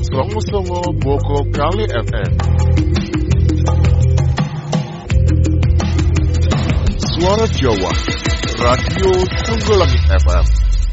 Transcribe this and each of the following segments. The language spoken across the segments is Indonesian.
Songo Boko Kali FM. Suara Jawa, Radio Songgolangit FM.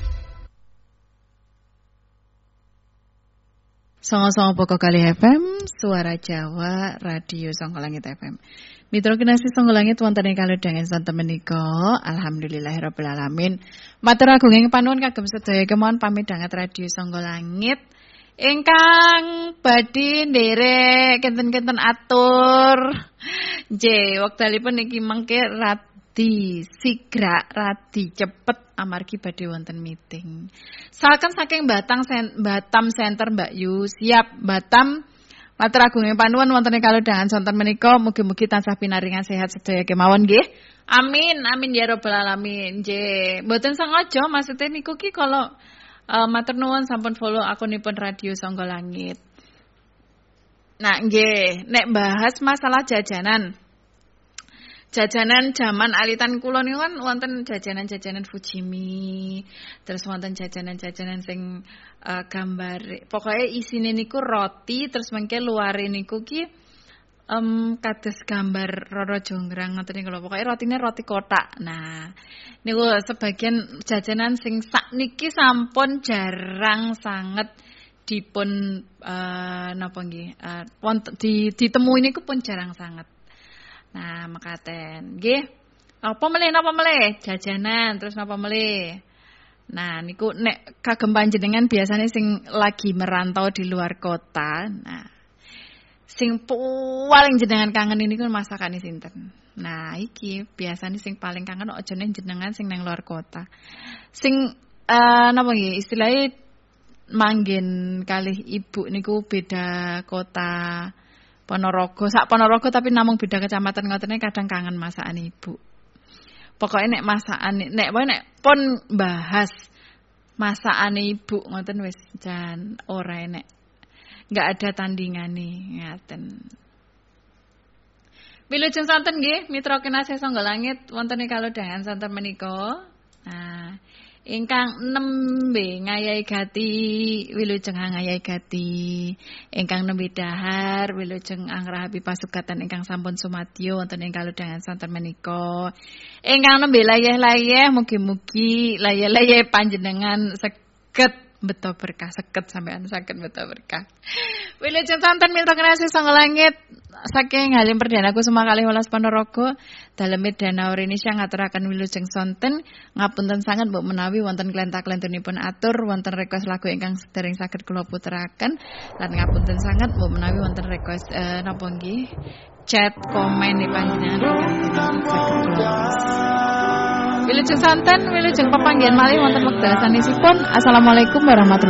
Songo Boko Kali FM, Suara Jawa, Radio Songgolangit FM. Mitra kinasih Songgolangit wonten ing kalodhangan sonten menika, alhamdulillahirabbil alamin. Matur agung ing panuwun kagem sedaya kemawon pamidhanget Radio Songgolangit ingkang badhe nderek kenten-kenten atur. Nggih, wekdalipun niki mengke radi sigra, radi cepet amargi badhe wonten meeting. Saking Batam Center Mbak Yu, siap Batam. Matur agung ing panuwun wonten ing kalodhangan sonten menika mugi-mugi tansah pinaringan sehat sedaya kemawon nggih. Amin, amin ya rabbal alamin. Nggih, mboten sengaja maksudnya niku ki kalau matur nuwun sampun follow akunipun Radio Songgolangit. Nah, nggih, nek bahas masalah jajanan. Jajanan zaman alitan kula niku kan wonten jajanan-jajanan Fujimi, terus wonten jajanan-jajanan sing gambar. Pokoke isine niku roti, terus mengke luare niku ki kados gambar Roro Jonggrang ngoten niku lho. Pokoke rotine roti kotak. Nah, niku sebagian jajanan sing sakniki sampun jarang sanget dipun napa nggih ditemui niku pun jarang sanget. Nah, mekaten nggih. Apa melih jajanan terus napa melih. Nah, niku nek kagem panjenengan biasanya sing lagi merantau di luar kota. Nah, sing paling jenengan kangen ini kan masakane sinten. Nah, iki biasanya sing paling kangen aja ning jenengan sing nang luar kota. Sing napa nggih istilahnya manggen kalih ibu niku beda kota Ponorogo, sak Ponorogo tapi namung beda kecamatan ngotene kadang kangen masakan ibu. Pokoknya nek masakan nek pun bahas masakan ibu ngoten wis jan ora enek. Enggak ada tandingane ngaten. Wilujeng sonten nggih mitra kinasih Songgolangit wonten ing kalodhangan sonten menika. Nah, ingkang nembe ngayahi gati wilujeng ngayahi gati. Ingkang nembe dahar wilujeng angrahapi pasugatan ingkang sampun sumadyo wonten ing kalodhangan sonten menika. Ingkang nembe layeh-layeh mugi-mugi layeh-layeh panjenengan saged beto berkah seket sampean saged beto berkah. Wilujeng sonten mitra kinasih Songgolangit saking Halim Perdana Kusuma kalih welas Ponorogo dalem Dana Indonesia ngaturaken wilujeng sonten ngapunten sanget mbok menawi wonten klenta-klentunipun atur wonten request lagu ingkang sedereng saged kula puteraken lan ngapunten sanget mbok menawi wonten request napa nggih chat komen di panjenengan ingkang saged kula wilujeng sonten wilujeng pepanggihan malih wonten wekdal sanesipun. Assalamualaikum warahmatullahi